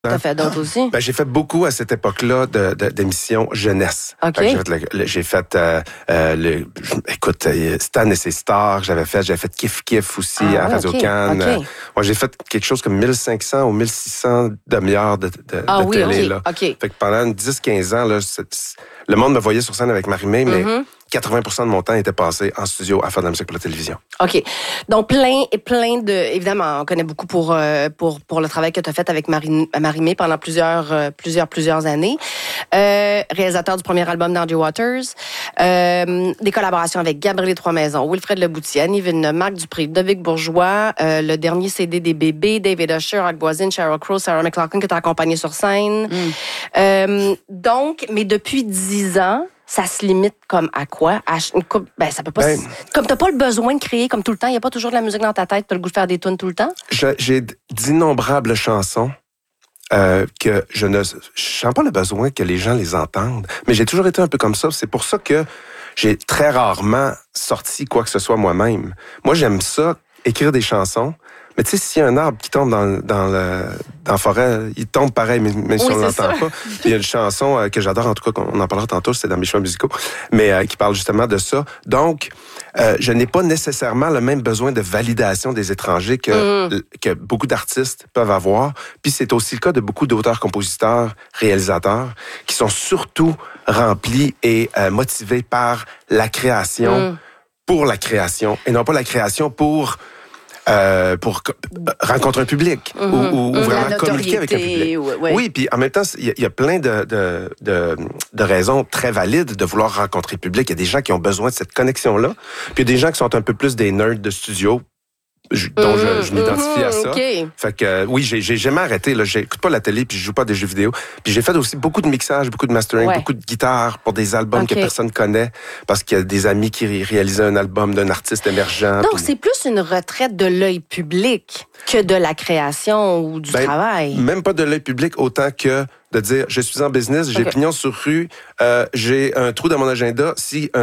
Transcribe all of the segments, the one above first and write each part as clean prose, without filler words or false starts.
T'as fait d'autres aussi? Ben, j'ai fait beaucoup à cette époque-là d'émissions jeunesse. OK. J'ai fait écoute, Stan et ses stars, j'avais fait Kiff Kiff aussi à Radio-Can. OK. Moi, j'ai fait quelque chose comme 1500 ou 1600 demi-heures de télé. Là. OK. Fait que pendant 10-15 ans, là, le monde me voyait sur scène avec Marie-Mé, mais 80% de mon temps était passé en studio à faire de la musique pour la télévision. OK. Donc, plein de... Évidemment, on connaît beaucoup pour le travail que tu as fait avec Marie-Mé pendant plusieurs années. Réalisateur du premier album d'Andrew Waters. Des collaborations avec Gabriel Trois-Maisons, Wilfred Leboutier, Annie Villeneuve, Marc Dupré, Ludovic Bourgeois, le dernier CD des bébés, David Usher, Rock Voisine, Sheryl Crow, Sarah McLachlan que tu as accompagné sur scène. Donc, mais depuis 10 ans, ça se limite comme à quoi? Ça peut pas... Comme t'as pas le besoin de créer comme tout le temps, il y a pas toujours de la musique dans ta tête, t'as le goût de faire des tunes tout le temps? J'ai d'innombrables chansons que je sens pas le besoin que les gens les entendent. Mais j'ai toujours été un peu comme ça. C'est pour ça que j'ai très rarement sorti quoi que ce soit moi-même. Moi, j'aime ça, écrire des chansons. Mais tu sais, s'il y a un arbre qui tombe dans la forêt, il tombe pareil, même si on ne l'entend pas. Il y a une chanson que j'adore, en tout cas, on en parlera tantôt, c'est dans mes choix musicaux, mais qui parle justement de ça. Donc, je n'ai pas nécessairement le même besoin de validation des étrangers que beaucoup d'artistes peuvent avoir. Puis c'est aussi le cas de beaucoup d'auteurs, compositeurs, réalisateurs, qui sont surtout remplis et motivés par la création, pour la création, et non pas la création pour rencontrer un public ou vraiment communiquer avec un public. Oui, puis en même temps, il y a plein de raisons très valides de vouloir rencontrer le public. Il y a des gens qui ont besoin de cette connexion-là, puis il y a des gens qui sont un peu plus des nerds de studio, dont je m'identifie à ça. Okay. Fait que oui, j'ai jamais arrêté. Là, j'écoute pas la télé puis je joue pas à des jeux vidéo. Puis j'ai fait aussi beaucoup de mixage, beaucoup de mastering, beaucoup de guitare pour des albums que personne connaît parce qu'il y a des amis qui réalisaient un album d'un artiste émergent. Donc c'est plus une retraite de l'œil public que de la création ou du travail. Même pas de l'œil public autant que de dire je suis en business, j'ai pignon sur rue, j'ai un trou dans mon agenda. Si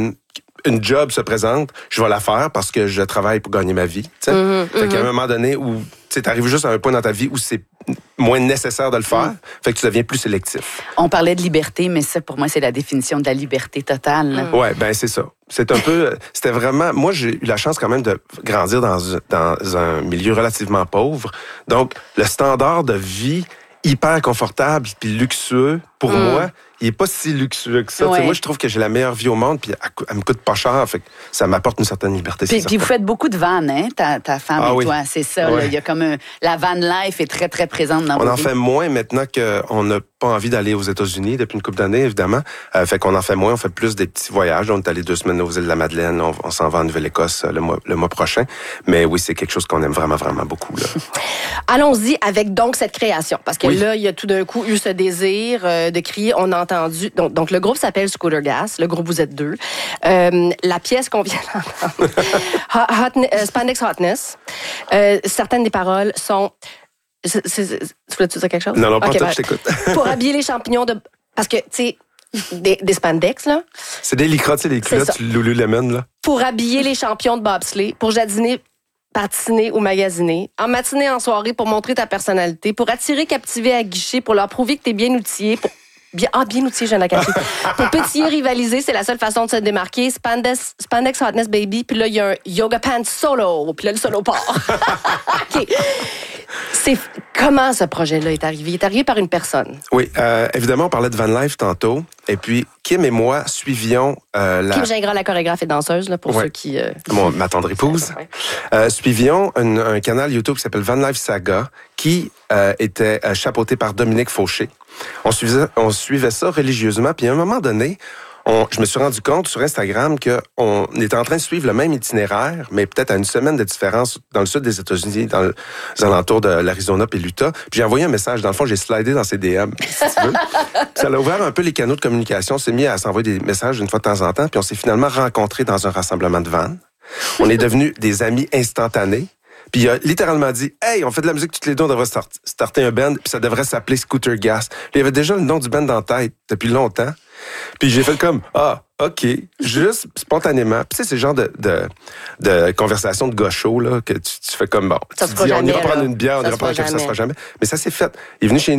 une job se présente, je vais la faire parce que je travaille pour gagner ma vie. Fait qu'à un moment donné où tu arrives juste à un point dans ta vie où c'est moins nécessaire de le faire, fait que tu deviens plus sélectif. On parlait de liberté, mais ça, pour moi, c'est la définition de la liberté totale. Ouais, ben c'est ça. C'est un peu... C'était vraiment... Moi, j'ai eu la chance quand même de grandir dans un milieu relativement pauvre. Donc, le standard de vie hyper confortable puis luxueux, pour moi, il est pas si luxueux que ça. Moi, je trouve que j'ai la meilleure vie au monde, puis elle me coûte pas cher, fait que ça m'apporte une certaine liberté. Puis vous faites beaucoup de vannes, hein, ta femme et toi, c'est ça. Là, il y a comme la van life est très, très présente dans vos vies. On en fait moins maintenant qu'on n'a pas envie d'aller aux États-Unis depuis une couple d'années, évidemment. Fait qu'on en fait moins, on fait plus des petits voyages. On est allé 2 semaines aux îles de la Madeleine, on s'en va en Nouvelle-Écosse le mois prochain. Mais oui, c'est quelque chose qu'on aime vraiment, vraiment beaucoup. Là. Allons-y avec donc cette création, parce que là, il y a tout d'un coup eu ce désir de crier, on a entendu. Donc le groupe s'appelle Scooter Gas, le groupe vous êtes 2. La pièce qu'on vient d'entendre, Spandex Hotness, certaines des paroles sont... Tu voulais-tu dire quelque chose? Non, pas je t'écoute. Pour habiller les champignons de... Parce que, tu sais, des spandex, là. C'est des lycras, tu sais, les culottes Lululemon, là. Pour habiller les champions de bobsleigh, pour jardiner, patiner ou magasiner, en matinée, en soirée, pour montrer ta personnalité, pour attirer, captiver, aguicher, pour leur prouver que t'es bien outillé, pour... Bien outillé, je viens de la cacher. Pour pétiller, rivaliser, c'est la seule façon de se démarquer. Spandex Hotness Baby, puis là, il y a un Yoga Pants solo, puis là, le solo part. OK. Comment ce projet-là est arrivé? Il est arrivé par une personne. Oui, évidemment, on parlait de Van Life tantôt. Et puis, Kim et moi suivions Kim Gingras, la chorégraphe et danseuse, là, pour ceux qui... ma tendre épouse. Suivions un canal YouTube qui s'appelle Van Life Saga, qui était chapeauté par Dominique Fauché. On suivait ça religieusement. Puis à un moment donné, je me suis rendu compte sur Instagram qu'on était en train de suivre le même itinéraire, mais peut-être à une semaine de différence dans le sud des États-Unis, dans les alentours de l'Arizona et l'Utah. Puis j'ai envoyé un message. Dans le fond, j'ai slidé dans ses DM, si tu veux. Ça a ouvert un peu les canaux de communication. On s'est mis à s'envoyer des messages une fois de temps en temps. Puis on s'est finalement rencontrés dans un rassemblement de vannes. On est devenus des amis instantanés. Puis il a littéralement dit, hey, on fait de la musique toutes les deux, on devrait starter un band, puis ça devrait s'appeler Scooter Gas. Puis il y avait déjà le nom du band dans la tête depuis longtemps. Puis j'ai fait comme, OK, juste spontanément. Puis tu sais, c'est le genre de conversation de gaucho, là, que tu fais comme, bon, ça tu dis, on ira prendre une bière, on ira prendre un café, ça se fera jamais. Mais ça s'est fait. Il est venu chez